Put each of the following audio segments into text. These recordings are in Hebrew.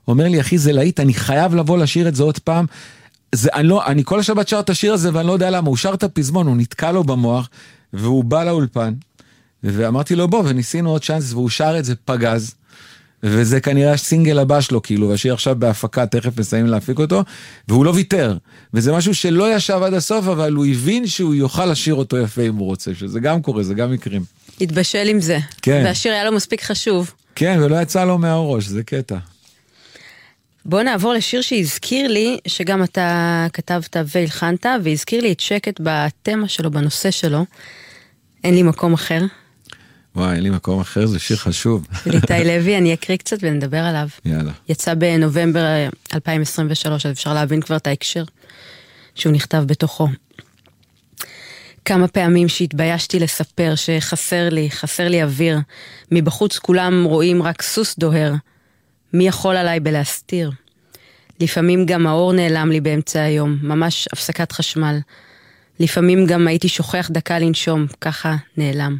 אומר לי, אחי, זה להיט, אני חייב לבוא לשיר את זה עוד פעם, אני כל השבת שר את השיר הזה, ואני לא יודע למה, הוא שר את הפזמון, הוא נתקע לו במוח, והוא בא לאולפן, ואמרתי לו, בוא, וניסינו עוד צ'אנס, והוא שר את זה פגז, וזה כנראה הסינגל הבא שלו, כאילו, השיר עכשיו בהפקה, תכף מסיימים להפיק אותו, והוא לא ויתר, וזה משהו שלא ישב עד הסוף, אבל הוא הבין שהוא יוכל לשיר אותו יפה אם הוא רוצה, שזה גם קורה, זה גם מקרים. התבשל עם זה. כן. והשיר היה לו מספיק חשוב. כן, ולא יצא לו מהראש, זה קטע. בוא נעבור לשיר שהזכיר לי, שגם אתה כתבת והלחנת, והזכיר לי את שקט בתמה שלו, בנושא שלו. אין לי מקום אחר. וואי, אין לי מקום אחר, זה שיר חשוב. ליטאי לוי, אני אקריא קצת ונדבר עליו. יאללה. יצא בנובמבר 2023, אז אפשר להבין כבר את ההקשר שהוא נכתב בתוכו. כמה פעמים שהתביישתי לספר שחסר לי אוויר. מבחוץ כולם רואים רק סוס דוהר. מי יכול עליי בלהסתיר? לפעמים גם האור נעלם לי באמצע היום, ממש הפסקת חשמל. לפעמים גם הייתי שוכח דקה לנשום, ככה נעלם.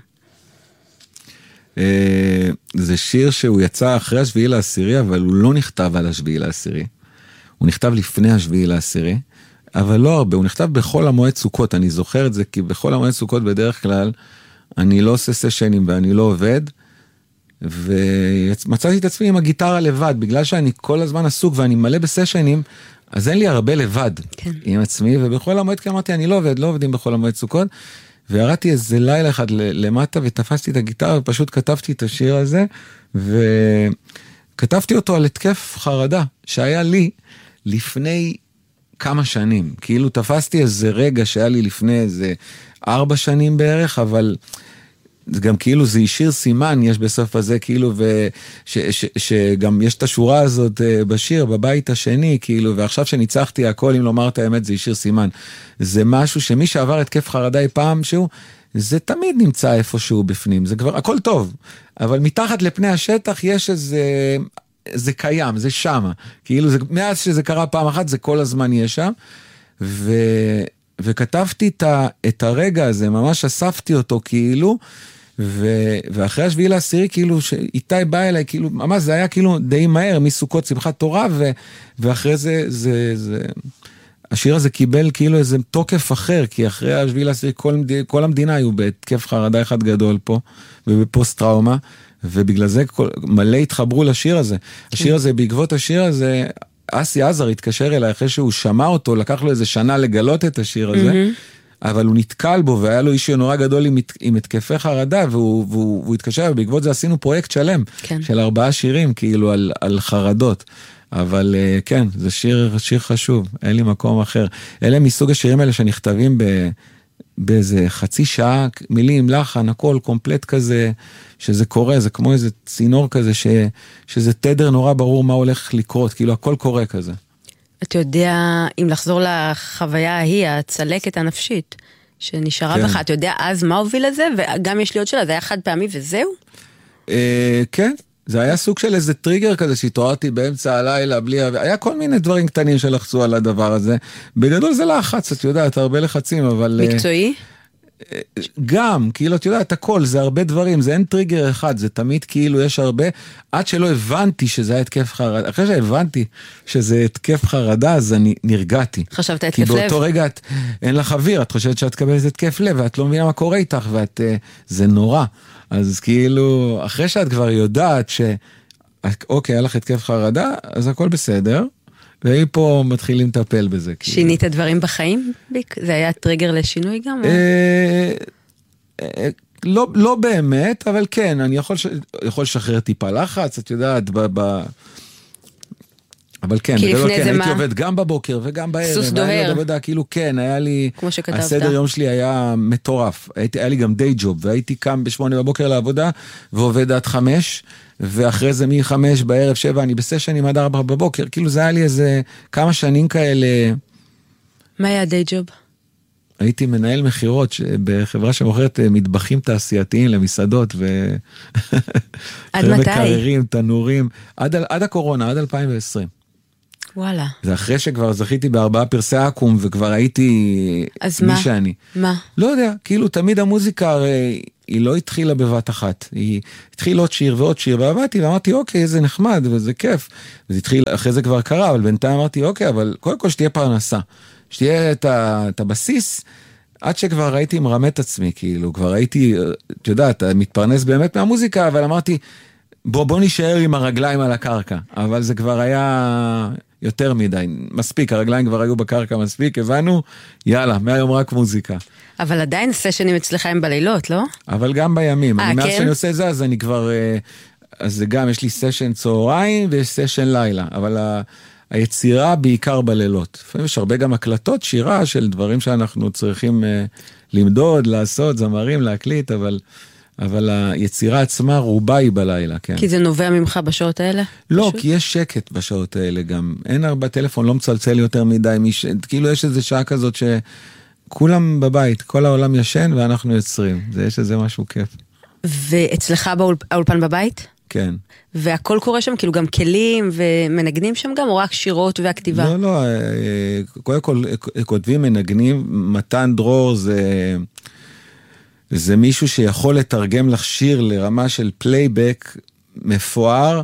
זה שיר שהוא יצא אחרי השביעי לעשירי, אבל הוא לא נכתב על השביעי לעשירי. הוא נכתב לפני השביעי לעשירי, אבל לא הרבה, הוא נכתב בכל המועד סוכות, אני זוכר את זה, כי בכל המועד סוכות בדרך כלל, אני לא עושה סשנים ואני לא עובד, ומצאתי את עצמי עם הגיטרה לבד, בגלל שאני כל הזמן עסוק ואני מלא בסשנים, אז אין לי הרבה לבד עם עצמי, ובכל המועד כי אמרתי, אני לא עובדים בכל המועד סוכות, וירדתי איזה לילה אחד למטה, ותפסתי את הגיטרה, ופשוט כתבתי את השיר הזה, וכתבתי אותו על התקף חרדה, שהיה לי לפני כמה שנים, כאילו תפסתי איזה רגע שהיה לי לפני איזה 4 שנים בערך, אבל גם כאילו זה השאיר סימן, יש בסוף הזה כאילו, שגם יש את השורה הזאת בשיר, בבית השני, כאילו, ועכשיו שניצחתי הכל, אם לומר את האמת, זה השאיר סימן. זה משהו שמי שעבר התקף חרדה אי פעם שהוא, זה תמיד נמצא איפשהו בפנים, זה כבר, הכל טוב, אבל מתחת לפני השטח יש איזה, זה קיים, זה שם, כאילו, זה, מאז שזה קרה פעם אחת, זה כל הזמן יש שם, וכתבתי את הרגע הזה, ממש אספתי אותו כאילו, ואחרי השביעי לעשירי, כאילו, שאיתי בא אליי, כאילו, ממש זה היה כאילו די מהר, מסוכות שמחת תורה, ואחרי זה, השיר הזה קיבל כאילו איזה תוקף אחר, כי אחרי השביעי לעשירי, כל המדינה היו בהתקף חרדה אחד גדול פה, ובפוסט טראומה, ובגלל זה מלא התחברו לשיר הזה. השיר הזה, בעקבות השיר הזה, אסי עזר התקשר אליי, אחרי שהוא שמע אותו, לקח לו איזה שנה לגלות את השיר הזה, אבל הוא נתקל בו, והיה לו אישי נורא גדול עם התקפי חרדה, והוא התקשר, ובעקבות זה עשינו פרויקט שלם, של 4 שירים, כאילו על חרדות. אבל כן, זה שיר חשוב, אין לי מקום אחר. אלה מסוג השירים האלה שנכתבים באיזה חצי שעה, מילים, לחן, הכל קומפלט כזה, שזה קורה, זה כמו איזה צינור כזה, שזה תדר נורא ברור מה הולך לקרות, כאילו הכל קורה כזה. אתה יודע, אם לחזור לחוויה ההיא, הצלקת הנפשית, שנשארה בך, אתה יודע אז מה הוביל לזה, וגם יש לי עוד שאלה, זה היה חד פעמי וזהו? כן, זה היה סוג של איזה טריגר כזה, שהתעוררתי באמצע הלילה, היה כל מיני דברים קטנים שלחצו על הדבר הזה, בגדול זה לחץ, את יודעת, הרבה לחצים, אבל... מקצועי? גם, כאילו, את יודעת, הכל, זה הרבה דברים, זה אין טריגר אחד, זה תמיד כאילו יש הרבה, עד שלא הבנתי שזה היה התקף חרדה, אחרי שהבנתי שזה התקף חרדה, אז אני נרגעתי. חשבת התקף לב? כי באותו לב? רגע אין לך אוויר, את חושבת שאת קבלת התקף לב, ואת לא מבינה מה קורה איתך, זה נורא. אז כאילו, אחרי שאת כבר יודעת אוקיי, היה לך התקף חרדה, אז הכל בסדר, והיא פה מתחילים לטפל בזה. שינית דברים בחיים? זה היה טריגר לשינוי גם? לא באמת, אבל כן, אני יכול לשחרר טיפה לחץ, את יודעת, אבל כן, בגלל כן, הייתי עובד גם בבוקר וגם בערב. סוס דוהר. כאילו כן, היה לי, כמו שכתבת. הסדר יום שלי היה מטורף, היה לי גם די ג'וב, והייתי קם ב8 בבוקר לעבודה, ועובד עד 5, ואחרי זה מ5 בערב 7, אני בסשנים עד 4 בבוקר, כאילו זה היה לי איזה כמה שנים כאלה. מה היה די ג'וב? הייתי מנהל מחירות בחברה שמוכרת מטבחים תעשייתיים למסעדות עד מתי? מקררים, תנורים, עד הקורונה, עד 2020. וואלה. זה אחרי שכבר זכיתי ב4 פרסי אקו"ם, וכבר הייתי מי שאני. מה? לא יודע, כאילו תמיד המוזיקה הרי היא לא התחילה בבת אחת. היא התחילה עוד שיר ועוד שיר, ועבדתי ואמרתי, אוקיי, זה נחמד וזה כיף. וזה התחיל, אחרי זה כבר קרה, אבל בינתיים אמרתי, אוקיי, אבל קודם כל שתהיה פרנסה. שתהיה את הבסיס, עד שכבר הייתי מרמה את עצמי, כאילו, כבר הייתי, אתה יודע, אתה מתפרנס באמת מהמוזיקה, אבל אמרתי, בוא נשאר עם הרגליים על הקרקע. אבל זה כבר היה יותר מדי, מספיק, הרגליים כבר היו בקרקע מספיק, הבנו, יאללה, מהיום רק מוזיקה. אבל עדיין סשנים אצלך הם בלילות, לא? אבל גם בימים. כן? מאז שאני עושה זה, אז אני כבר, אז זה גם, יש לי סשן צהריים ויש סשן לילה, אבל היצירה בעיקר בלילות. לפעמים יש הרבה גם הקלטות, שירה של דברים שאנחנו צריכים למדוד, לעשות, זמרים, להקליט, אבל היצירה עצמה רובה היא בלילה, כן. כי זה נובע ממך בשעות האלה? לא, פשוט? כי יש שקט בשעות האלה גם. אין הרבה טלפון, לא מצלצל יותר מדי, כאילו יש איזו שעה כזאת שכולם בבית, כל העולם ישן ואנחנו יוצרים. יש איזה משהו כיף. ואצלך האולפן בבית? כן. והכל קורה שם, כאילו גם כלים ומנגנים שם גם, או רק שירות והכתיבה? לא, קודם כל כותבים, מנגנים, מתן דרור זה מישהו שיכול לתרגם לך שיר לרמה של פלייבק מפואר,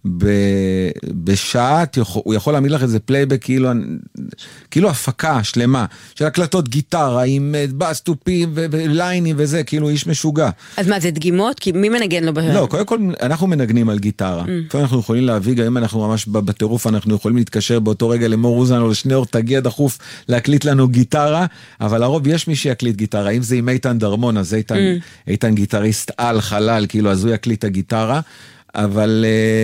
בשעה, הוא יכול להעמיד לך איזה פלייבק כאילו הפקה שלמה, של הקלטות גיטרה עם בס, טופים וליינים וזה, כאילו איש משוגע. אז מה, זה דגימות? כי מי מנגן לו? לא, קודם כל אנחנו מנגנים על גיטרה. לפעמים אנחנו יכולים להביא, גם אם אנחנו ממש בטירוף, אנחנו יכולים להתקשר באותו רגע למור אוזן או לשניאור, תגיע דחוף להקליט לנו גיטרה, אבל הרוב יש מי שיקליט גיטרה. אם זה עם איתן דרמון, אז איתן גיטריסט על חלל, כאילו אז הוא יקליט הגיטרה. אבל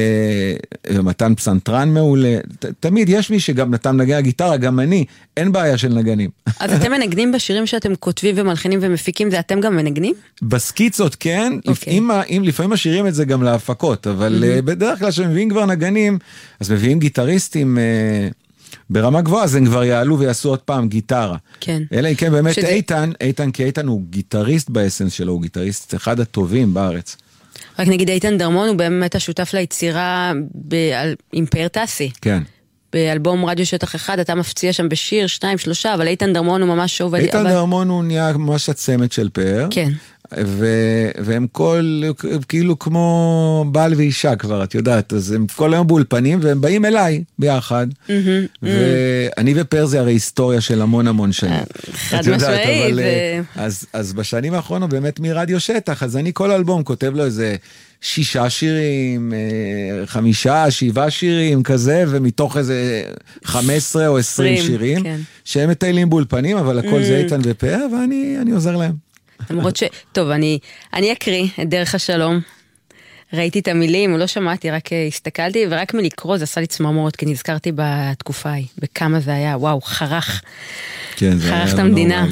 מתן פסנתרן מעולה, תמיד יש מי שגם נתן נגן הגיטרה, גם אני, אין בעיה של נגנים. אז אתם מנגנים בשירים שאתם כותבים ומלחינים ומפיקים, זה אתם גם מנגנים? בסקיצות כן, אם לפעמים משאירים את זה גם להפקות, אבל בדרך כלל שמביאים כבר נגנים, אז מביאים גיטריסטים ברמה גבוהה, אז הם כבר יעלו ויעשו עוד פעם גיטרה. כן. אלא אם כן באמת איתן, כי איתן הוא גיטריסט באסנס שלו, הוא גיטריסט אחד הטובים בארץ. רק נגיד איתן דרמון הוא באמת השותף ליצירה עם פאר טסי. כן. באלבום רדיו שטח אחד, אתה מפציע שם בשיר, 2, 3, אבל איתן דרמון הוא ממש עובד. איתן דרמון הוא נהיה ממש הצמד של פאר. כן. והם כאילו כמו בעל ואישה כבר, את יודעת, אז הם כל היום באולפנים, והם באים אליי ביחד, ואני ופאר זה הרי היסטוריה של המון שנים. חד משמעית. אז בשנים האחרונות באמת מרדיו שטח, אז אני כל אלבום כותב לו איזה 6 שירים, 5, 7 שירים כזה, ומתוך איזה 15 או 20 שירים, שהם מטיילים באולפנים, אבל הכל זה איתן ופאר, ואני עוזר להם. למרות טוב, אני אקריא את דרך השלום. ראיתי את המילים, לא שמעתי, רק הסתכלתי, ורק מלקרוא זה עשה לי צמרמורת, כי נזכרתי בתקופה ההיא, בכמה זה היה, וואו, חרך. כן, זה חרך את המדינה.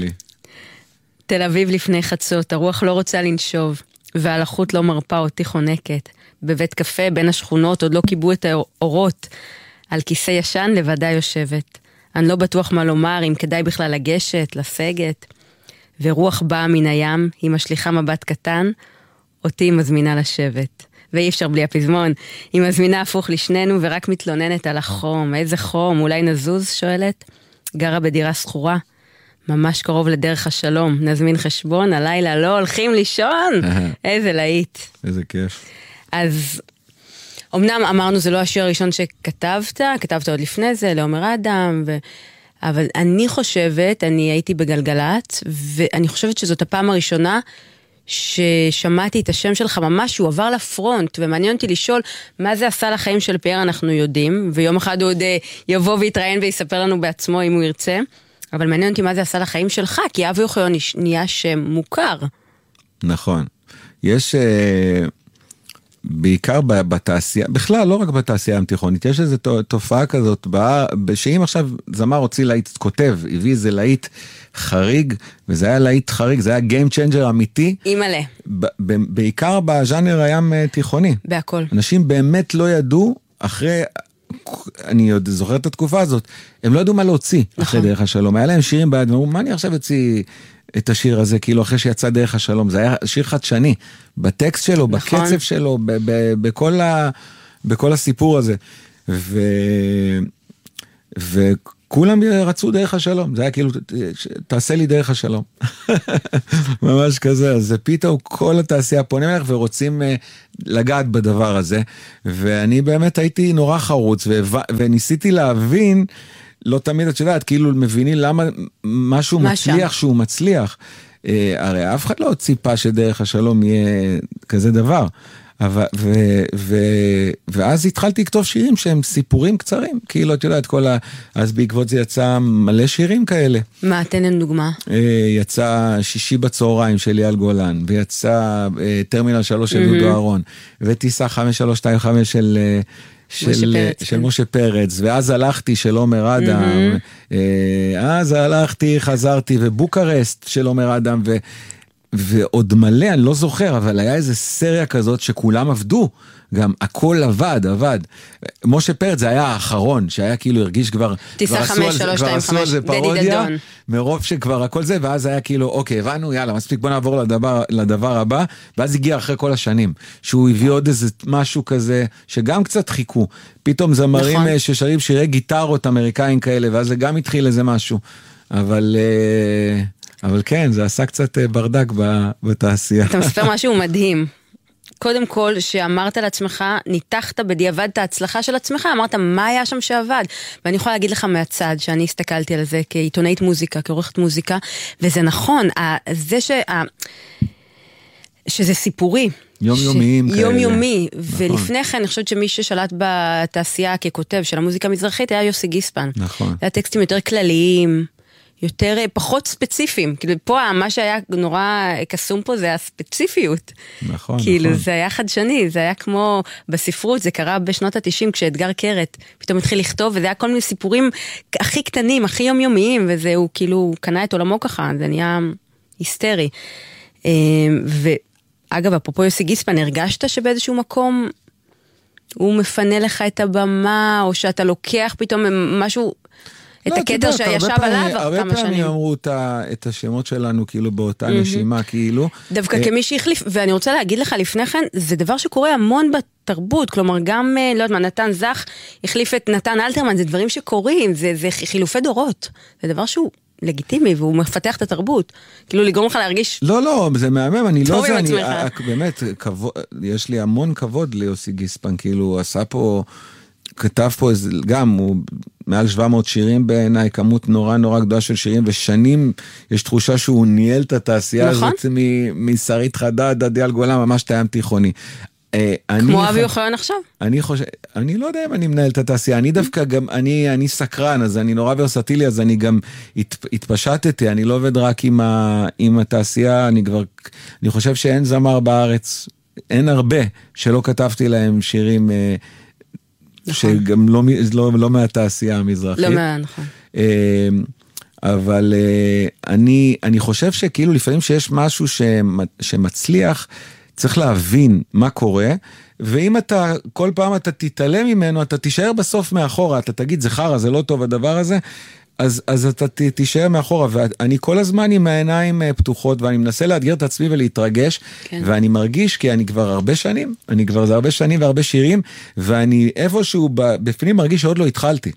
תל אביב לפני חצות, הרוח לא רוצה לנשוב, והלחות לא מרפה אותי חונקת. בבית קפה בין השכונות עוד לא קיבו את האורות, על כיסא ישן לבדה יושבת. אני לא בטוח מה לומר, אם כדאי בכלל לגשת, לסגת. ורוח באה מן הים, היא משליחה מבט קטן, אותי היא מזמינה לשבת. ואי אפשר בלי הפזמון. היא מזמינה הפוך לשנינו ורק מתלוננת על החום. איזה חום, אולי נזוז? שואלת. גרה בדירה סחורה, ממש קרוב לדרך השלום. נזמין חשבון, הלילה לא הולכים לישון. איזה להיט. איזה כיף. אז אמנם אמרנו זה לא השיר הראשון שכתבת, כתבת עוד לפני זה, לעומר אדם אבל אני חושבת, אני הייתי בגלגלת, ואני חושבת שזאת הפעם הראשונה ששמעתי את השם שלך ממש, הוא עבר לפרונט, ומעניין אותי לשאול מה זה עשה לחיים של פאר, אנחנו יודעים, ויום אחד הוא עוד יבוא ויתראיין ויספר לנו בעצמו אם הוא ירצה, אבל מעניין אותי מה זה עשה לחיים שלך, כי אבי אוחיון נהיה שם מוכר. נכון. יש בעיקר בתעשייה, בכלל לא רק בתעשייה התיכונית, יש איזו תופעה כזאת, שאם עכשיו זמר הוציא להיט, כותב, הביא איזה להיט חריג, וזה היה להיט חריג, זה היה Game Changer אמיתי. אימאלה. בעיקר בז'אנר הים תיכוני. בהכל. אנשים באמת לא ידעו, אחרי, אני עוד זוכר את התקופה הזאת, הם לא ידעו מה להוציא אחרי דרך השלום. היה להם שירים ביד, ואמרו, מה אני עכשיו אוציא את השיר הזה, כאילו אחרי שיצא דרך השלום, זה היה שיר חדשני, בטקסט שלו, בקצב שלו, בכל הסיפור הזה. וכולם רצו דרך השלום, זה היה כאילו, תעשה לי דרך השלום. ממש כזה, אז פתאום כל התעשייה פונה אליך ורוצים לגעת בדבר הזה, ואני באמת הייתי נורא חרוץ, וניסיתי להבין, לא תמיד את יודעת, כאילו מבינים למה משהו מצליח שהוא מצליח. הרי אף אחד לא ציפה שדרך השלום יהיה כזה דבר. ואז התחלתי לכתוב שירים שהם סיפורים קצרים, כאילו את יודעת, אז בעקבות זה יצא מלא שירים כאלה. מה, תן לנו דוגמה? יצא שישי בצהריים של אייל גולן, ויצא טרמינל 3 של דודו אהרון, וטיסה 5325 של משה פרץ, ואז הלכתי של עומר אדם, אז הלכתי, חזרתי, ובוקרסט של עומר אדם, ועוד מלא, אני לא זוכר, אבל היה איזה סריה כזאת שכולם עבדו, גם הכל עבד. משה פרץ זה היה האחרון, שהיה כאילו הרגיש כבר טיסה 5325, דדי דדון. מרוב שכבר הכל זה, ואז היה כאילו, אוקיי, הבנו, יאללה, מספיק, בוא נעבור לדבר הבא, ואז הגיע אחרי כל השנים, שהוא הביא עוד איזה משהו כזה, שגם קצת חיכו, פתאום זמרים ששרים שירי גיטרות אמריקאים כאלה, ואז זה גם התחיל איזה משהו, אבל כן, זה עשה קצת ברדק בתעשייה. אתה מספר משהו מדהים. קודם כל, שאמרת לעצמך, ניתחת בדיעבד את ההצלחה של עצמך, אמרת מה היה שם שעבד. ואני יכולה להגיד לך מהצד, שאני הסתכלתי על זה כעיתונאית מוזיקה, כעורכת מוזיקה, וזה נכון, שזה סיפורי. יומיומיים כאלה. יומיומי, ולפני כן אני חושבת שמי ששלט בתעשייה ככותב של המוזיקה המזרחית היה יוסי גיספן. נכון. זה היה טקסטים יותר כלליים, יותר פחות ספציפיים, כאילו פה מה שהיה נורא קסום פה זה הספציפיות. נכון, כאילו נכון. זה היה חדשני, זה היה כמו בספרות, זה קרה בשנות ה-90 כשאדגר קרת פתאום התחיל לכתוב, וזה היה כל מיני סיפורים הכי קטנים, הכי יומיומיים, וזהו כאילו קנה את עולמו ככה, זה נהיה היסטרי. ואגב, אפרופו יוסי גיספן, הרגשת שבאיזשהו מקום הוא מפנה לך את הבמה, או שאתה לוקח פתאום משהו... את הכתר שישב עליו כמה שנים. הרבה פעמים אמרו את השמות שלנו כאילו באותה נשימה, כאילו. דווקא כמי שהחליף, ואני רוצה להגיד לך לפני כן, זה דבר שקורה המון בתרבות, כלומר גם, לא יודעת מה, נתן זך החליף את נתן אלתרמן, זה דברים שקורים, זה חילופי דורות, זה דבר שהוא לגיטימי, והוא מפתח את התרבות, כאילו לגרום לך להרגיש... לא, זה מהמם, אני לא זה, באמת, יש לי המון כבוד ליוסי גיספן, כאילו, הוא עשה פה... כתב פה גם, הוא מעל 700 שירים בעיניי, כמות נורא נורא גדולה של שירים, ושנים יש תחושה שהוא ניהל את התעשייה הזאת משרית חדד עד אייל גולן, ממש טעם תיכוני. כמו אבי אוחיון עכשיו? אני לא יודע אם אני מנהל את התעשייה, אני דווקא גם, אני סקרן, אז אני נורא ורסטילי, אז אני גם התפשטתי, אני לא עובד רק עם התעשייה, אני חושב שאין זמר בארץ, אין הרבה שלא כתבתי להם שירים שגם לא מהתעשייה המזרחית. לא נכון. אבל אני חושב שכאילו לפעמים שיש משהו שמצליח, צריך להבין מה קורה, ואם אתה, כל פעם אתה תתעלם ממנו, אתה תישאר בסוף מאחורה, אתה תגיד, זה חרא, זה לא טוב הדבר הזה, אז אתה תישאר מאחורה, ואני כל הזמן עם העיניים פתוחות, ואני מנסה לאתגר את עצמי ולהתרגש, כן. ואני מרגיש, כי אני כבר הרבה שנים, זה הרבה שנים והרבה שירים, ואני איפשהו בפנים מרגיש שעוד לא התחלתי.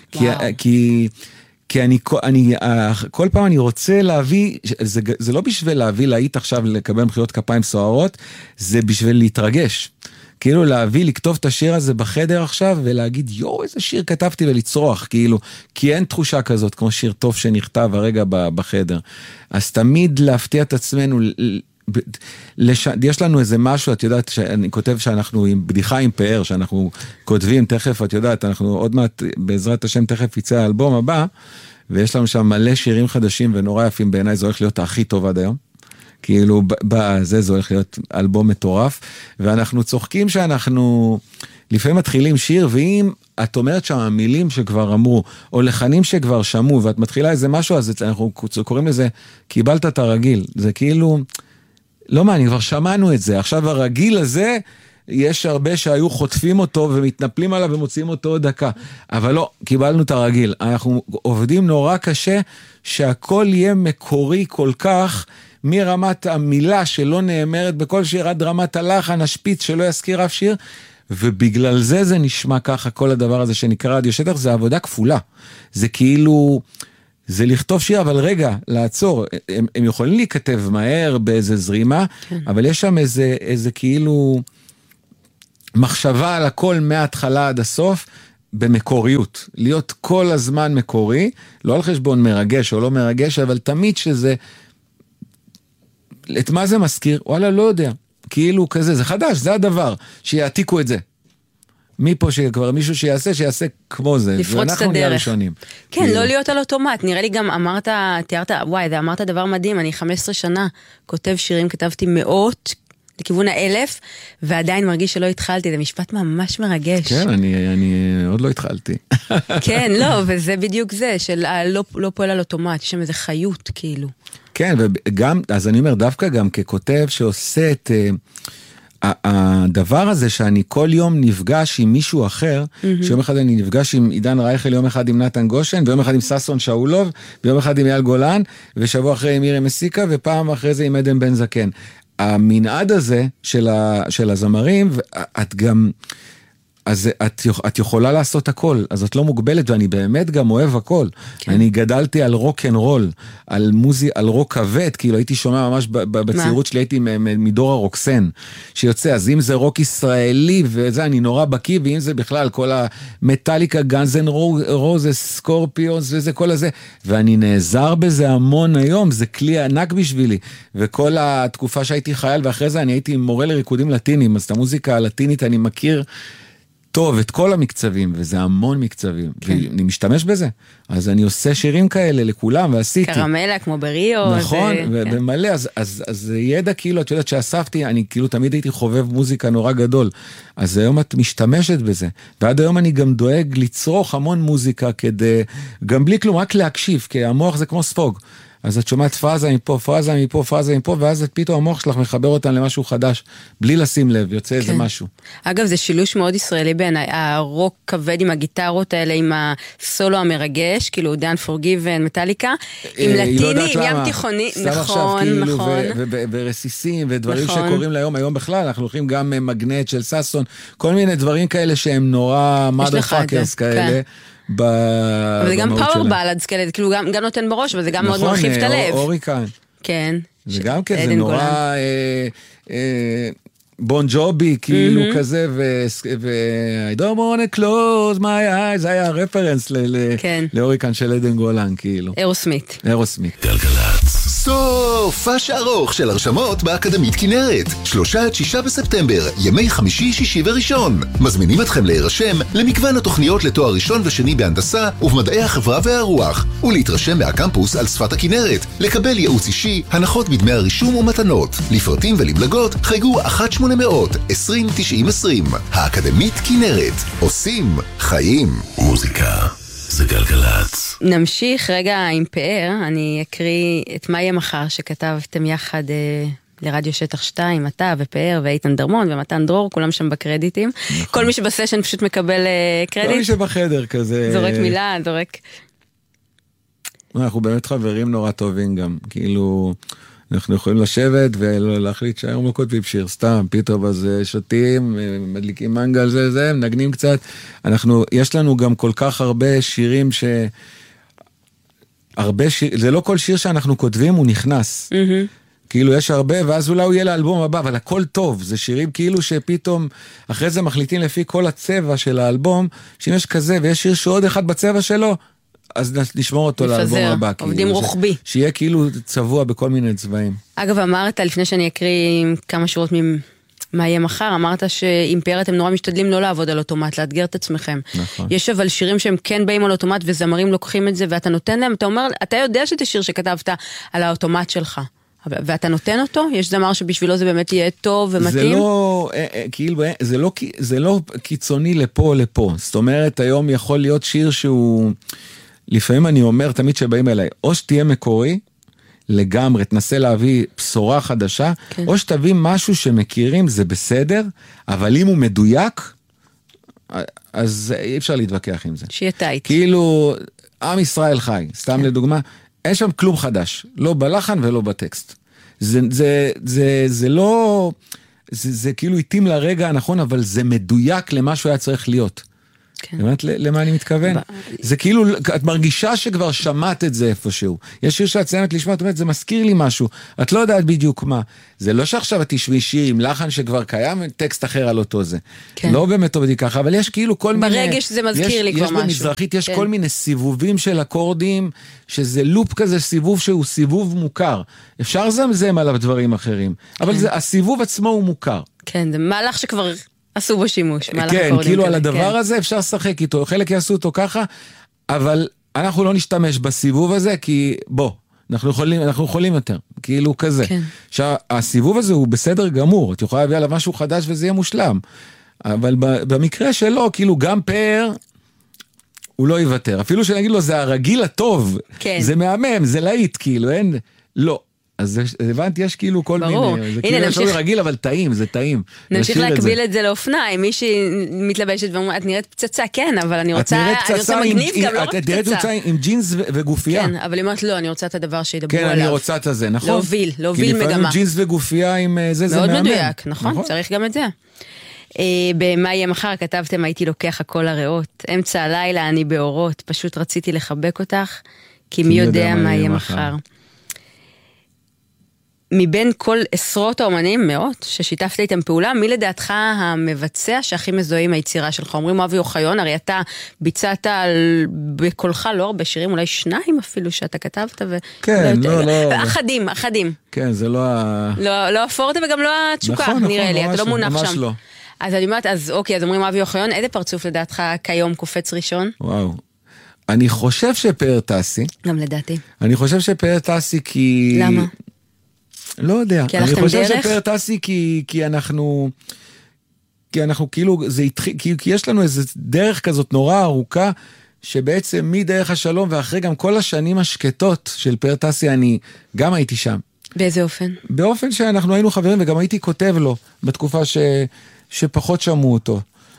כי אני כל פעם אני רוצה להביא, זה לא בשביל להביא להיט עכשיו לקבל מחיאות כפיים סוערות, זה בשביל להתרגש. כאילו להביא, לכתוב את השיר הזה בחדר עכשיו, ולהגיד, יו, איזה שיר כתבתי ולצרוח, כאילו, כי אין תחושה כזאת, כמו שיר טוב שנכתב הרגע בחדר. אז תמיד להפתיע את עצמנו, יש לנו איזה משהו, את יודעת, שאני כותב שאנחנו עם בדיחה עם פאר, שאנחנו כותבים תכף, את יודעת, אנחנו עוד מעט, בעזרת השם, תכף יצא האלבום הבא, ויש לנו שם מלא שירים חדשים ונורא יפים בעיניי, זה הולך להיות הכי טוב עד היום. כאילו, זה הולך להיות אלבום מטורף, ואנחנו צוחקים שאנחנו לפעמים מתחילים שיר, ואם את אומרת שם המילים שכבר אמרו, או לחנים שכבר שמעו, ואת מתחילה איזה משהו, אז אנחנו קוראים לזה, קיבלת את הרגיל. זה כאילו, לא מה, אני כבר שמענו את זה. עכשיו הרגיל הזה, יש הרבה שהיו חוטפים אותו, ומתנפלים עליו ומוציאים אותו עוד דקה. אבל לא, קיבלנו את הרגיל. אנחנו עובדים נורא קשה, שהכל יהיה מקורי כל כך, מרמת המילה שלא נאמרת בכל שיר, עד רמת הלחן, השפיץ שלא יזכיר אף שיר, ובגלל זה נשמע ככה, כל הדבר הזה שנקרא רדיו שטח, זה עבודה כפולה. זה כאילו, זה לכתוב שיר, אבל רגע, לעצור. הם יכולים להיכתב מהר באיזה זרימה, אבל יש שם איזה כאילו מחשבה על הכל מההתחלה עד הסוף, במקוריות. להיות כל הזמן מקורי, לא על חשבון מרגש או לא מרגש, אבל תמיד שזה, את מה זה מזכיר? וואלה, לא יודע. כאילו כזה, זה חדש, זה הדבר, שיעתיקו את זה. מפה שכבר מישהו שיעשה כמו זה. לפרוץ את הדרך. כן, כאילו. לא להיות על אוטומט. נראה לי גם תיארת, אמרת דבר מדהים, אני 15 שנה כותב שירים, כתבתי מאות, לכיוון 1000, ועדיין מרגיש שלא התחלתי, זה משפט ממש מרגש. כן, אני עוד לא התחלתי. כן, לא, וזה בדיוק זה, של לא פועל על אוטומט, יש שם איזה חיות, כאילו. כן, וגם, אז אני אומר, דווקא גם ככותב שעושה את הדבר הזה שאני כל יום נפגש עם מישהו אחר, שיום אחד אני נפגש עם עידן רייכל, יום אחד עם נתן גושן, ויום אחד עם ססון שאולוב, ויום אחד עם אייל גולן, ושבוע אחרי עם מירי מסיקה, ופעם אחרי זה עם עדן בן זקן. המנעד הזה של הזמרים, את גם, אז את יכולה לעשות הכל, אז את לא מוגבלת, ואני באמת גם אוהב הכל. כן. אני גדלתי על רוק אנד רול, על רוק כבד, כאילו הייתי שומע ממש בצעירות שלי, הייתי מדור הרוקסן, שיוצא, אז אם זה רוק ישראלי, וזה אני נורא בקיא, ואם זה בכלל כל המטליקה, גאנז אנד רוזס, סקורפיונס, וזה כל הזה, ואני נעזר בזה המון היום, זה כלי ענק בשבילי, וכל התקופה שהייתי חייל, ואחרי זה אני הייתי מורה לריקודים לטינים, אז את המוזיקה הלטינית אני מכיר, טוב, את כל המקצבים, וזה המון מקצבים, כן. ואני משתמש בזה, אז אני עושה שירים כאלה לכולם, ועשיתי. קרמלה, כמו בריו. נכון, ובמלא, אז ידע כאילו, את יודעת שאספתי, אני כאילו תמיד הייתי חובב מוזיקה נורא גדול, אז היום את משתמשת בזה, ועד היום אני גם דואג לצרוך המון מוזיקה, כדי, גם בלי כלום, רק להקשיב, כי המוח זה כמו ספוג, אז את שומעת פרזה מפה, פרזה מפה, פרזה מפה, ואז את פתאום המוח שלך מחבר אותן למשהו חדש, בלי לשים לב, יוצא איזה משהו. אגב, זה שילוש מאוד ישראלי בעיניי, הרוק כבד עם הגיטרות האלה, עם הסולו המרגש, כאילו דן פורגיבן, מטליקה, עם לטיני, עם ים תיכוני, נכון, נכון. ורסיסים, ודברים שקורים להיום בכלל, אנחנו הולכים גם מגנט של ססון, כל מיני דברים כאלה שהם נורא motherfuckers כאלה. אבל זה גם פאוור בלדס כאלה, כאילו גם נותן בראש, אבל זה גם מאוד מרחיב את הלב. נכון, אוריקן. כן. זה גם כן, זה נורא בון ג'ובי, כאילו כזה, I don't want to close my eyes, זה היה רפרנס לאוריקן של עדן גולן, כאילו. אירוסמית. גלגלצ. סופש ארוך של הרשמות באקדמית כנרת. 3-6 בספטמבר, ימי חמישי, שישי וראשון. מזמינים אתכם להירשם למגוון התוכניות לתואר ראשון ושני בהנדסה ובמדעי החברה והרוח, ולהתרשם מהקמפוס על שפת הכנרת, לקבל ייעוץ אישי, הנחות בדמי הרישום ומתנות. לפרטים ולמלגות חייגו 1-800-20-90-20. האקדמית כנרת. עושים חיים. מוזיקה. זה גלגלץ. נמשיך רגע עם פאר, אני אקריא את מה יהיה מחר שכתבתם יחד לרדיו שטח 2, אתה ופאר ואיתן דרמון ומתן דרור, כולם שם בקרדיטים. נכון. כל מי שבסשן פשוט מקבל קרדיט. כל מי שבחדר כזה. זורק מילה, זורק. אנחנו באמת חברים נורא טובים גם, כאילו אנחנו יכולים לשבת ולהחליט שהיום לא כותבים שיר סתם, פתאום אז שותים, מדליקים מנגל, זה, מנגנים קצת. יש לנו גם כל כך הרבה שירים זה לא כל שיר שאנחנו כותבים, הוא נכנס. כאילו יש הרבה, ואז אולי הוא יהיה לאלבום הבא, אבל הכל טוב, זה שירים כאילו שפתאום, אחרי זה מחליטים לפי כל הצבע של האלבום, שאם יש כזה ויש שיר שעוד אחד בצבע שלו, אז נשמור אותו לאלבום הבא. עובדים רוחבי. שיהיה כאילו צבוע בכל מיני צבעים. אגב, אמרת, לפני שאני אקריא כמה שורות מה יהיה מחר, אמרת שעם פאר אתם נורא משתדלים לא לעבוד על אוטומט, לאתגר את עצמכם. נכון. יש אבל שירים שהם כן באים על אוטומט, וזמרים לוקחים את זה, ואתה נותן להם, אתה אומר, אתה יודע שזה שיר שכתבת על האוטומט שלך, ואתה נותן אותו? יש זמר שבשבילו זה באמת יהיה טוב ומתאים? זה לא, כאילו, זה לא קיצוני לפה או לפה. זאת אומרת, היום יכול להיות שיר שהוא, לפעמים אני אומר תמיד שבאים אליי, או שתהיה מקורי, לגמרי, תנסה להביא בשורה חדשה, כן. או שתביא משהו שמכירים, זה בסדר, אבל אם הוא מדויק, אז אי אפשר להתווכח עם זה. שיהיה טייט. כאילו, עם ישראל חי, סתם כן. לדוגמה, אין שם כלום חדש, לא בלחן ולא בטקסט. זה לא, זה כאילו התאים לרגע הנכון, אבל זה מדויק למה שהוא היה צריך להיות. כן. באמת למה אני מתכוון? זה כאילו, את מרגישה שכבר שמעת את זה איפשהו. יש שיר שאת ציינת לשמוע, את אומרת, זה מזכיר לי משהו. את לא יודעת בדיוק מה. זה לא שעכשיו את תשמעי שיר עם לחן שכבר קיים, טקסט אחר על אותו זה. כן. לא באמת עובדי ככה, אבל יש כאילו כל מיני... ברגע שזה מזכיר לי כבר משהו. יש במזרחית, יש כל מיני סיבובים של אקורדים, שזה לופ כזה, סיבוב שהוא סיבוב מוכר. אפשר זמזם עליו דברים אחרים. אבל הסיבוב עצמו הוא מוכר. כן, זה מהלך שכבר... עשו בו שימוש. כן, כאילו על הדבר הזה אפשר לשחק איתו, חלק יעשו אותו ככה, אבל אנחנו לא נשתמש בסיבוב הזה, כי בוא, אנחנו יכולים יותר, כאילו כזה. עכשיו, הסיבוב הזה הוא בסדר גמור, את יכולה להביא עליו משהו חדש וזה יהיה מושלם, אבל במקרה שלו, כאילו גם פאר, הוא לא יוותר, אפילו שנגיד לו, זה הרגיל הטוב, זה מהמם, זה להיט, כאילו, אין, לא. אז הבנתי, יש כאילו כל מיני, זה כאילו משהו רגיל, אבל טעים, זה טעים. נמשיך להקביל את זה לאופניים, מישהי מתלבשת ואומרת, את נראית פצצה, כן, אבל אני רוצה מגניב גם, לא רק פצצה. את נראית פצצה עם ג'ינס וגופייה. כן, אבל היא אומרת, לא, אני רוצה את הדבר שידברו עליו. כן, אני רוצה את זה, נכון? להוביל מגמה. כי לפעמים ג'ינס וגופייה עם זה מאוד מאמן. מדויק, נכון, צריך גם את זה. במה יהיה מחר כתבתם, הייתי לוקח הכל הריאות, אמצע הלילה אני באורות, פשוט רציתי לחבק אותך, כי מי יודע מה יהיה מחר. מבין כל עשרות האומנים, מאות, ששיתפת איתם פעולה, מי לדעתך המבצע שהכי מזוהה עם היצירה שלך? אומרים אבי אוחיון, הרי אתה ביצעת בקולך לא הרבה שירים, אולי 2 אפילו שאתה כתבת. כן, לא. אחדים. כן, זה לא לא הפורטה וגם לא התשוקה, נראה לי, אתה לא מונח שם. ממש לא. אז אני אומרת, אז אוקיי, אז אומרים אבי אוחיון, איזה פרצוף לדעתך כיום קופץ ראשון? וואו. אני חושב שפאר טסי. גם לדעתי. אני חושב שפאר טסי כי... למה? לא יודע. כי הלכתם דרך? אני חושב שפאר טסי כי אנחנו כאילו, כי יש לנו איזו דרך כזאת נורא ארוכה, שבעצם מדרך השלום ואחרי גם כל השנים השקטות של פאר טסי, אני גם הייתי שם. באיזה אופן? באופן שאנחנו היינו חברים וגם הייתי כותב לו בתקופה שפחות שמעו אותו.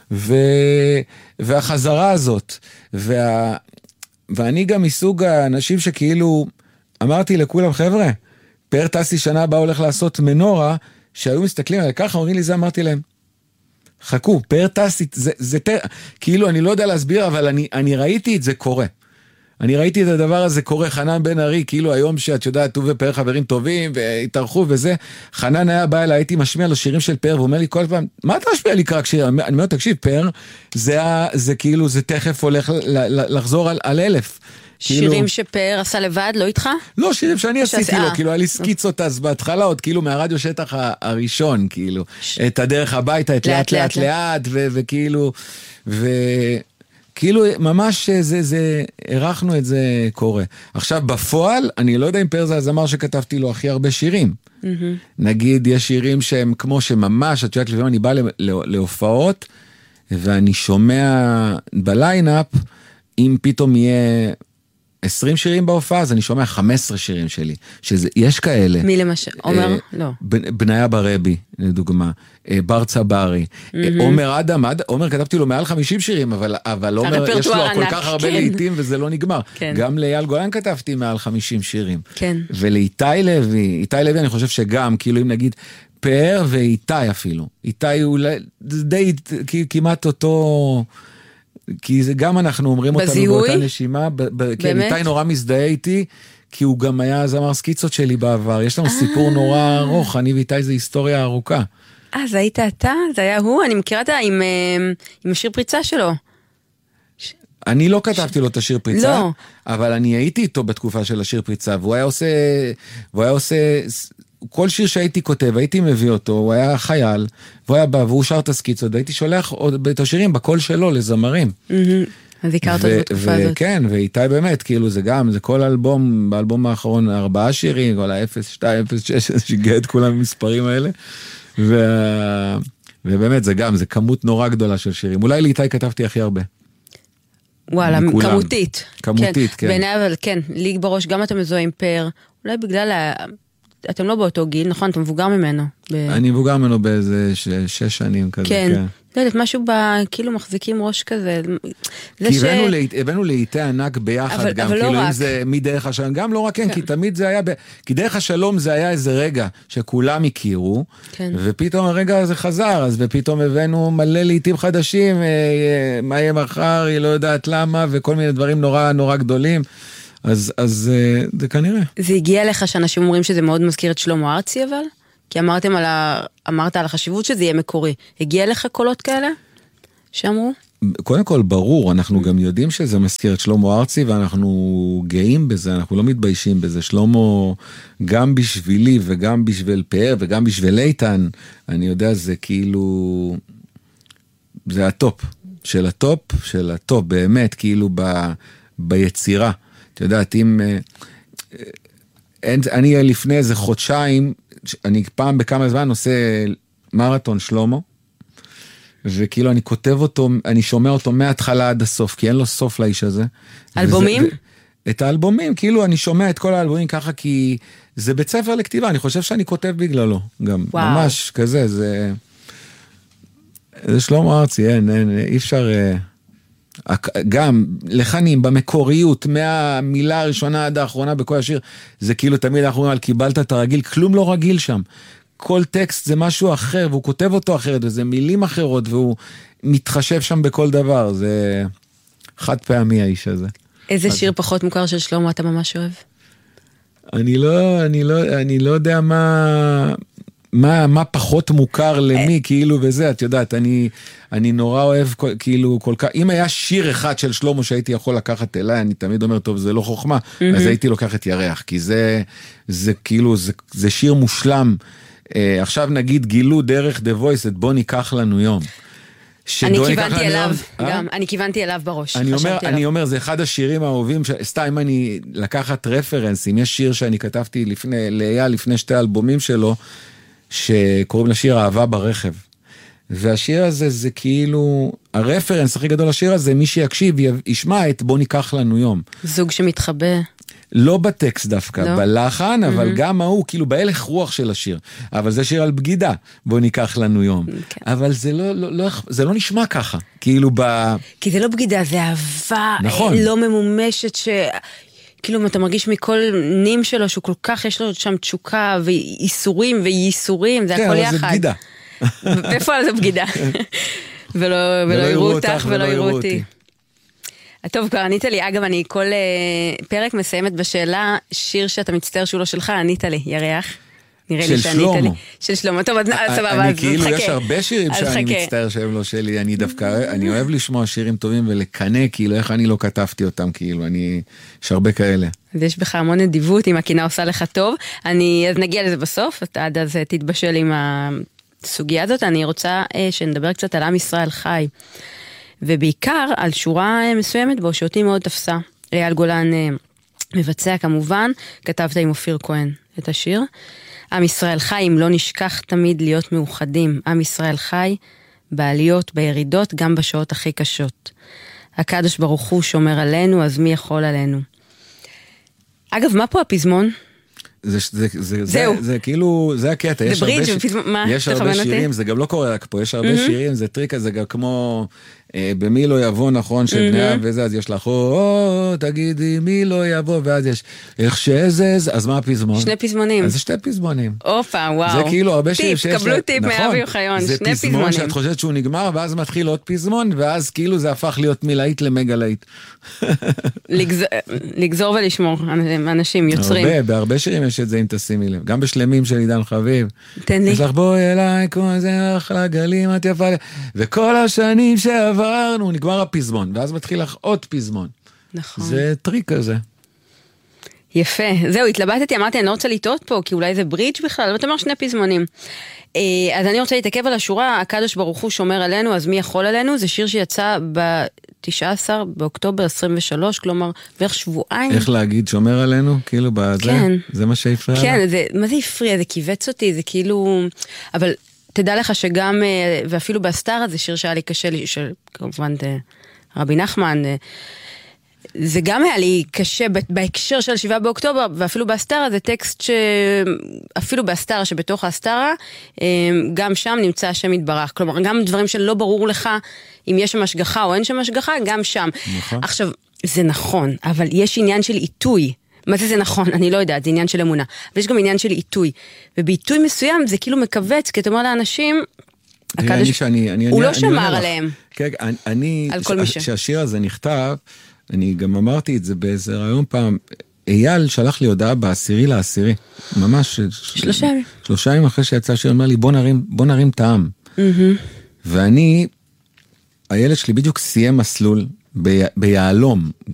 והחזרה הזאת, ואני גם מסוג האנשים שכאילו, אמרתי לכולם, חבר'ה, פאר טסי שנה הבאה הולך לעשות מנורה, שהיו מסתכלים עליי ככה, אומרים לי זה, אמרתי להם, חכו, פאר טסי, כאילו אני לא יודע להסביר, אבל אני ראיתי את זה קורה. אני ראיתי את הדבר הזה קורה, חנן בן ארי, כאילו היום שאת יודעת, הוא ופאר חברים טובים, והתארחו וזה, חנן היה בא אליי, הייתי משמיע לו שירים של פאר, ואומר לי כל פעם, מה אתה משמיע לי רק שיר? אני אומר, תקשיב, פאר, זה כאילו, זה תכף הולך לחזור על 1000. שירים שפאר עשה לבד, לא איתך? לא, שירים שאני עשיתי לו, כאילו, היה לי סקיצות אז בהתחלה, עוד כאילו מהרדיו שטח הראשון, כאילו, את הדרך הביתה, את לאט, וכאילו, כאילו ממש ערכנו את זה קורה. עכשיו בפועל, אני לא יודע אם פאר זה הזמר שכתבתי לו הכי הרבה שירים. נגיד, יש שירים שהם כמו שממש, את יודעת, לפעמים אני בא להופעות, ואני שומע בליינאפ, אם פתאום יהיה 20 שירים בהופעה, אז אני שומע 15 שירים שלי. יש כאלה. מי למשל? עומר? לא. בניה ברבי, לדוגמה. בר צברי. עומר אדם, עומר כתבתי לו מעל 50 שירים, אבל עומר יש לו כל כך הרבה לעיתים וזה לא נגמר. גם לאייל גולן כתבתי מעל 50 שירים. כן. ולאיתי לוי אני חושב שגם, כאילו אם נגיד, פאר ואיתי אפילו. איתי הוא די כמעט אותו... כי זה גם אנחנו אומרים אותנו באותה נשימה, כן, איתי נורא מזדהה איתי, כי הוא גם היה זמר סקיצות שלי בעבר, יש לנו סיפור נורא ארוך, אני ואיתי זה היסטוריה ארוכה. זה היית אתה? זה היה הוא? אני מכירה את זה עם השיר פריצה שלו. אני לא כתבתי לו את השיר פריצה, אבל אני הייתי איתו בתקופה של השיר פריצה, והוא היה עושה כל שיר שהייתי כותב, הייתי מביא אותו, הוא היה חייל, והוא היה בא, והוא שר את הסקיצות, הייתי שולח את השירים בקול שלו לזמרים. אז הכרת אותו בתקופה הזאת. כן, ואיתי באמת, כאילו זה גם, זה כל אלבום, באלבום האחרון 4 שירים, כל ה-0, 2, 0, 6, שיגע את כולם המספרים האלה, ובאמת זה גם, זה כמות נורא גדולה של שירים. אולי לאיתי כתבתי הכי הרבה. וואלה, כמותית. כמותית, כן. בעיניי, אבל כן, לי בראש, גם אתה מזוהה עם פאר, אולי בגלל אתם לא באותו גיל, נכון? אתה מבוגר ממנו. אני מבוגר ממנו באיזה 6 שנים כזה, כן. לא יודעת, משהו כאילו מחזיקים ראש כזה. כי הבאנו לעיתי ענק ביחד גם, כאילו אם זה מדרך השלום, גם לא רק כן, כי תמיד זה היה, כי דרך השלום זה היה איזה רגע שכולם הכירו, ופתאום הרגע הזה חזר, אז ופתאום הבאנו מלא לעיתים חדשים, מה יהיה מחר, היא לא יודעת למה, וכל מיני דברים נורא נורא גדולים, אז זה כנראה. זה הגיע לך שאנשים אומרים שזה מאוד מזכיר את שלמה ארצי אבל? כי אמרת על החשיבות שזה יהיה מקורי. הגיע לך קולות כאלה שאמרו? קודם כל ברור, אנחנו גם יודעים שזה מזכיר את שלמה ארצי, ואנחנו גאים בזה, אנחנו לא מתביישים בזה. שלמה, גם בשבילי וגם בשביל פאר וגם בשביל איתן, אני יודע, זה כאילו, זה הטופ של הטופ של הטופ, באמת, כאילו ביצירה. את יודעת, אם אני לפני איזה חודשיים, אני פעם בכמה זמן עושה מרתון שלמה, וכאילו אני כותב אותו, אני שומע אותו מההתחלה עד הסוף, כי אין לו סוף לאיש הזה. אלבומים? את האלבומים, כאילו אני שומע את כל האלבומים ככה, כי זה בית ספר לכתיבה, אני חושב שאני כותב בגללו, גם וואו. ממש כזה, זה שלמה ארצי, אי אפשר, גם לחנים במקוריות, מהמילה הראשונה עד האחרונה בכל השיר, זה כאילו תמיד אנחנו אומרים על קיבלת את הרגיל, כלום לא רגיל שם. כל טקסט זה משהו אחר, והוא כותב אותו אחרת, וזה מילים אחרות, והוא מתחשב שם בכל דבר, זה חד פעמי האיש הזה. איזה שיר פחות מוכר של שלמה אתה ממש אוהב? אני לא יודע מה פחות מוכר למי, כאילו, וזה, את יודעת, אני נורא אוהב, כאילו, כל כך, אם היה שיר אחד של שלמה שהייתי יכול לקחת אליי, אני תמיד אומר, טוב, זה לא חוכמה, אז הייתי לוקח את ירח, כי זה כאילו, זה שיר מושלם. עכשיו נגיד, גילו דרך The Voice, את בוא ניקח לנו יום. אני כיוונתי אליו בראש. אני אומר, זה אחד השירים האהובים, סתם אני לקחת רפרנס, אם יש שיר שאני כתבתי לפני 2 אלבומים שלו, שקוראים לשיר אהבה ברכב. והשיר הזה זה כאילו, הרפרנס הכי גדול לשיר הזה, מי שיקשיב ישמע את בוא ניקח לנו יום. זוג שמתחבא. לא בטקסט דווקא, בלחן, אבל גם הוא, כאילו בהלך רוח של השיר. אבל זה שיר על בגידה, בוא ניקח לנו יום. אבל זה לא נשמע ככה, כאילו כי זה לא בגידה, זה אהבה לא ממומשת כאילו אתה מרגיש מכל נים שלו, שהוא כל כך יש לו שם תשוקה, ואיסורים וייסורים, זה הכל יחד. כן, אבל זה בגידה. בפועל זה בגידה. ולא יראו אותך ולא יראו אותי. טוב, כבר ענית לי, אגב, אני כל פרק מסיימת בשאלה, שיר שאתה מצטער שהוא לא שלך, ענית לי, ירח. נראה לי שענית לי. של שלמה, טוב, סבבה, אני כאילו, יש הרבה שירים שאני מצטער שהם לא שלי, אני דווקא, אני אוהב לשמוע שירים טובים ולקנה, כאילו, איך אני לא כתבתי אותם, כאילו, יש הרבה כאלה. אז יש בך המון נדיבות, אם הקינה עושה לך טוב, אז נגיע לזה בסוף, אתה עד אז תתבשל עם הסוגיה הזאת, אני רוצה שנדבר קצת על עם ישראל חי. ובעיקר על שורה מסוימת בו שאותי מאוד תפסה. אייל גולן מבצע כמובן, כתבת עם אופיר כהן את השיר. עם ישראל חי, אם לא נשכח תמיד להיות מאוחדים. עם ישראל חי בעליות, בירידות, גם בשעות הכי קשות. הקדוש ברוך הוא שומר עלינו, אז מי יכול עלינו? אגב, מה פה הפזמון? זה כאילו, זה הקטע. יש הרבה שירים, זה גם לא קורה רק פה, יש הרבה שירים, זה טריק הזה גם כמו במי לא יבוא, נכון, של בני אב וזה, אז יש לך, תגידי מי לא יבוא, ואז יש, איך שזה, אז מה הפזמון? 2 פזמונים. אז זה 2 פזמונים. אופה, וואו. זה כאילו הרבה שירים שיש, קבלו טיפ מאבי אוחיון, 2 פזמונים. זה פזמון שאת חושבת שהוא נגמר, ואז מתחיל עוד פזמון, ואז כאילו זה הפך להיות מלהיט למגה להיט. לגזור ולשמור, אנשים יוצרים. בהרבה שירים יש את זה, אם תשימי לב. גם בשלמים של עידן חביב. תן לי. יש לך בואי אליי, כמו זה אחלה גלים, את יפה. וכל השנים שעברנו, נגמר הפזמון, ואז מתחיל לך עוד פזמון. נכון. זה טריק כזה. יפה. זהו, התלבטתי, אמרתי, אני לא רוצה לטעות פה, כי אולי זה ברידג' בכלל, אבל אתה אומר 2 פזמונים. אז אני רוצה להתעכב על השורה, הקדוש ברוך הוא שומר עלינו, אז מי יכול עלינו? זה שיר שיצא ב-19 באוקטובר 23, כלומר, בערך שבועיים. איך להגיד שומר עלינו? כאילו בזה? כן. זה מה שהפריע? כן, מה זה הפריע? זה קיבץ אותי, זה כאילו... אבל תדע לך שגם, ואפילו בהסתר, זה שיר שהיה לי קשה, כמובן, רבי נחמן, זה גם היה לי קשה בהקשר של 7 באוקטובר, ואפילו בהסתרה זה טקסט אפילו בהסתרה שבתוך ההסתרה, גם שם נמצא השם יתברך. כלומר, גם דברים שלא ברור לך אם יש שם השגחה או אין שם השגחה, גם שם. נכון. עכשיו, זה נכון, אבל יש עניין של עיתוי. מה זה נכון? אני לא יודעת, זה עניין של אמונה. אבל יש גם עניין של עיתוי. ובעיתוי מסוים זה כאילו מקווץ, כי אתה אומר לאנשים, הוא לא שמר עליהם. על כל מי ש... כשהשיר הזה נכתב, אני גם אמרתי את זה באיזה רעיון פעם, אייל שלח לי הודעה ב10/10, ממש 3 ימים אחרי שיצא השיר, אומר לי בוא נרים טעם. ואני, הילד שלי בדיוק סיים מסלול ביעלום,